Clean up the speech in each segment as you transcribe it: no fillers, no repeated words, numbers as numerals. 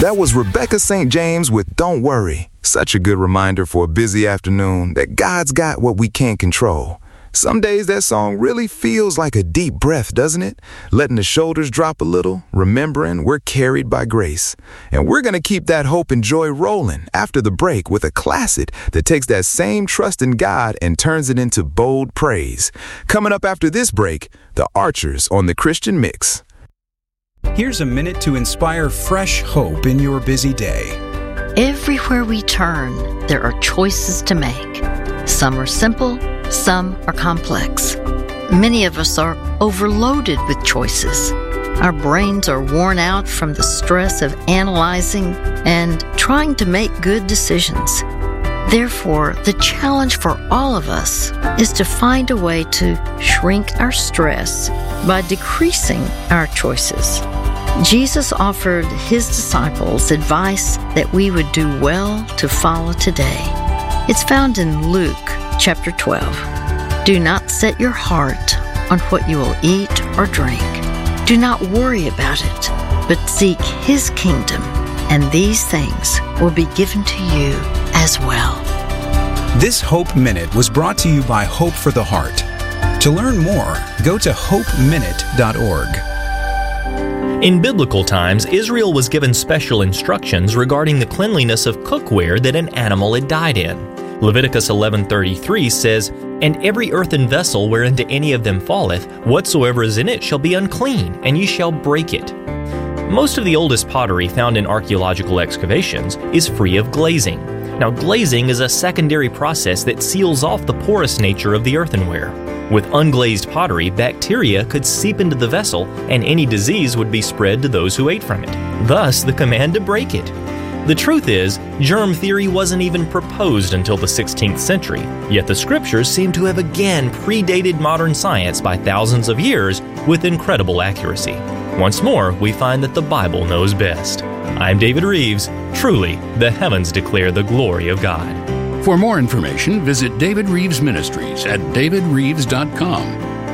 That was Rebecca St. James with Don't Worry. Such a good reminder for a busy afternoon that God's got what we can't control. Some days that song really feels like a deep breath, doesn't it? Letting the shoulders drop a little, remembering we're carried by grace. And we're going to keep that hope and joy rolling after the break with a classic that takes that same trust in God and turns it into bold praise. Coming up after this break, the Archers on the Christian Mix. Here's a minute to inspire fresh hope in your busy day. Everywhere we turn, there are choices to make. Some are simple, some are complex. Many of us are overloaded with choices. Our brains are worn out from the stress of analyzing and trying to make good decisions. Therefore, the challenge for all of us is to find a way to shrink our stress by decreasing our choices. Jesus offered his disciples advice that we would do well to follow today. It's found in Luke chapter 12. Do not set your heart on what you will eat or drink. Do not worry about it, but seek his kingdom, and these things will be given to you as well. This Hope Minute was brought to you by Hope for the Heart. To learn more, go to hopeminute.org. In biblical times, Israel was given special instructions regarding the cleanliness of cookware that an animal had died in. Leviticus 11:33 says, "And every earthen vessel whereinto any of them falleth, whatsoever is in it shall be unclean, and ye shall break it." Most of the oldest pottery found in archaeological excavations is free of glazing. Now, glazing is a secondary process that seals off the porous nature of the earthenware. With unglazed pottery, bacteria could seep into the vessel, and any disease would be spread to those who ate from it. Thus, the command to break it. The truth is, germ theory wasn't even proposed until the 16th century, yet the scriptures seem to have again predated modern science by thousands of years with incredible accuracy. Once more, we find that the Bible knows best. I'm David Reeves. Truly, the heavens declare the glory of God. For more information, visit David Reeves Ministries at davidreeves.com.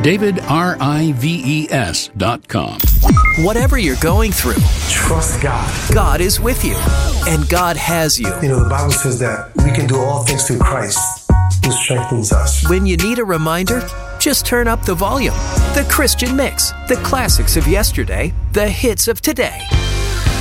DavidRives.com. Whatever you're going through, trust God. God is with you, and God has you. The Bible says that we can do all things through Christ who strengthens us. When you need a reminder, just turn up the volume. The Christian Mix, the classics of yesterday, the hits of today.